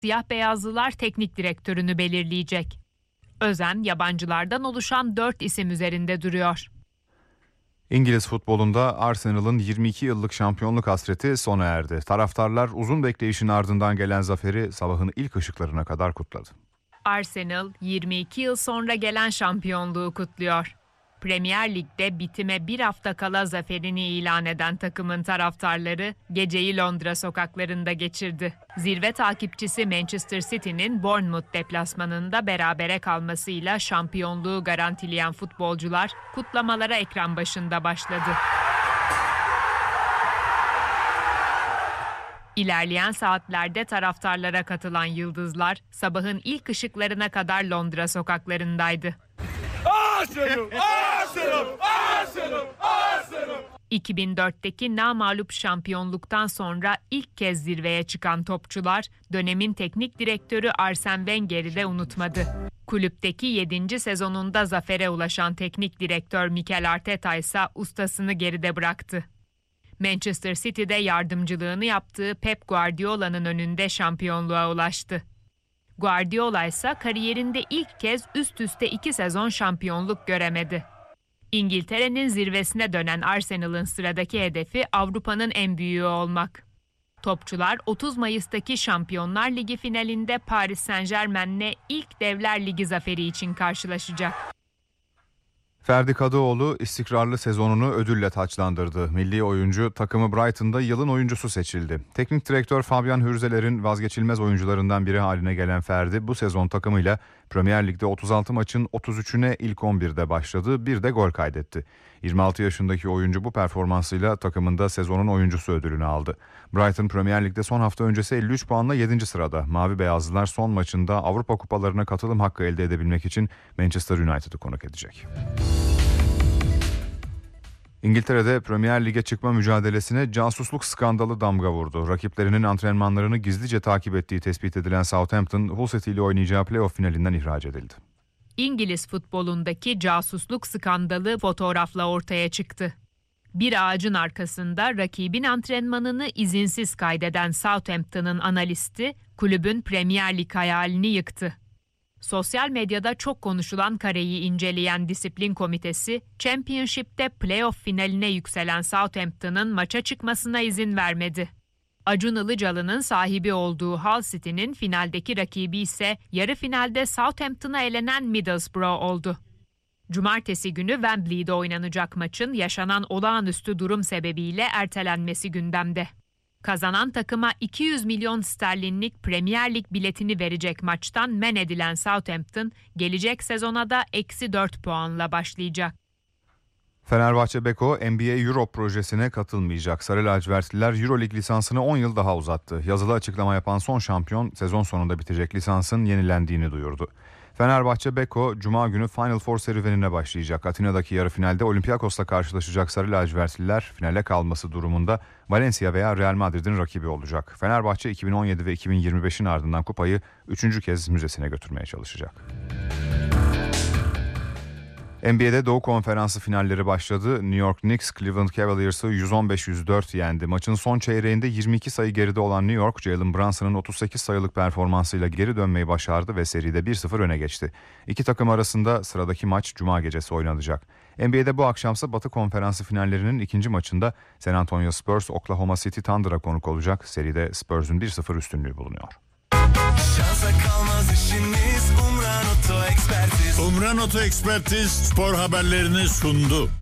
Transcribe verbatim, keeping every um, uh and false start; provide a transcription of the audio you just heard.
Siyah beyazlılar teknik direktörünü belirleyecek. Özen yabancılardan oluşan dört isim üzerinde duruyor. İngiliz futbolunda Arsenal'ın yirmi iki yıllık şampiyonluk hasreti sona erdi. Taraftarlar uzun bekleyişin ardından gelen zaferi sabahın ilk ışıklarına kadar kutladı. Arsenal yirmi iki yıl sonra gelen şampiyonluğu kutluyor. Premier Lig'de bitime bir hafta kala zaferini ilan eden takımın taraftarları geceyi Londra sokaklarında geçirdi. Zirve takipçisi Manchester City'nin Bournemouth deplasmanında berabere kalmasıyla şampiyonluğu garantileyen futbolcular kutlamalara ekran başında başladı. İlerleyen saatlerde taraftarlara katılan yıldızlar sabahın ilk ışıklarına kadar Londra sokaklarındaydı. Arsenal! Arsenal! Arsenal! Arsenal! iki bin dörtteki namağlup şampiyonluktan sonra ilk kez zirveye çıkan topçular dönemin teknik direktörü Arsene Wenger'i de unutmadı. Kulüpteki yedinci sezonunda zafere ulaşan teknik direktör Mikel Arteta ise ustasını geride bıraktı. Manchester City'de yardımcılığını yaptığı Pep Guardiola'nın önünde şampiyonluğa ulaştı. Guardiola ise kariyerinde ilk kez üst üste iki sezon şampiyonluk göremedi. İngiltere'nin zirvesine dönen Arsenal'ın sıradaki hedefi Avrupa'nın en büyüğü olmak. Topçular otuz Mayıs'taki Şampiyonlar Ligi finalinde Paris Saint-Germain'le ilk Devler Ligi zaferi için karşılaşacak. Ferdi Kadıoğlu istikrarlı sezonunu ödülle taçlandırdı. Milli oyuncu takımı Brighton'da yılın oyuncusu seçildi. Teknik direktör Fabian Hürzeler'in vazgeçilmez oyuncularından biri haline gelen Ferdi bu sezon takımıyla Premier Lig'de otuz altı maçın otuz üçüne ilk on birde başladı, bir de gol kaydetti. yirmi altı yaşındaki oyuncu bu performansıyla takımında sezonun oyuncusu ödülünü aldı. Brighton Premier Lig'de son hafta öncesi elli üç puanla yedinci sırada. Mavi Beyazlılar son maçında Avrupa Kupalarına katılım hakkı elde edebilmek için Manchester United'ı konuk edecek. İngiltere'de Premier Lig'e çıkma mücadelesine casusluk skandalı damga vurdu. Rakiplerinin antrenmanlarını gizlice takip ettiği tespit edilen Southampton, Hull City ile oynayacağı playoff finalinden ihraç edildi. İngiliz futbolundaki casusluk skandalı fotoğrafla ortaya çıktı. Bir ağacın arkasında rakibin antrenmanını izinsiz kaydeden Southampton'ın analisti kulübün Premier Lig hayalini yıktı. Sosyal medyada çok konuşulan kareyi inceleyen disiplin komitesi, Championship'te playoff finaline yükselen Southampton'ın maça çıkmasına izin vermedi. Acun Ilıcalı'nın sahibi olduğu Hull City'nin finaldeki rakibi ise yarı finalde Southampton'a elenen Middlesbrough oldu. Cumartesi günü Wembley'de oynanacak maçın yaşanan olağanüstü durum sebebiyle ertelenmesi gündemde. Kazanan takıma iki yüz milyon sterlinlik Premier Lig biletini verecek maçtan men edilen Southampton, gelecek sezona da eksi dört puanla başlayacak. Fenerbahçe Beko N B A Europe projesine katılmayacak. Sarı lacivertliler Euroleague lisansını on yıl daha uzattı. Yazılı açıklama yapan son şampiyon sezon sonunda bitecek lisansın yenilendiğini duyurdu. Fenerbahçe Beko Cuma günü Final Four serüvenine başlayacak. Atina'daki yarı finalde Olympiakos'la karşılaşacak Sarı lacivertliler finale kalması durumunda Valencia veya Real Madrid'in rakibi olacak. Fenerbahçe iki bin on yedi ve iki bin yirmi beşin ardından kupayı üçüncü kez müzesine götürmeye çalışacak. N B A'de Doğu Konferansı finalleri başladı. New York Knicks Cleveland Cavaliers'ı yüz on beş yüz dört yendi. Maçın son çeyreğinde yirmi iki sayı geride olan New York, Jalen Brunson'ın otuz sekiz sayılık performansıyla geri dönmeyi başardı ve seride bir sıfır öne geçti. İki takım arasında sıradaki maç Cuma gecesi oynanacak. N B A'de bu akşamsa Batı Konferansı finallerinin ikinci maçında San Antonio Spurs Oklahoma City Thunder'a konuk olacak. Seride Spurs'un bir sıfır üstünlüğü bulunuyor. Şansa kalmaz işiniz, Umran Oto Ekspertiz. Umran Oto Ekspertiz spor haberlerini sundu.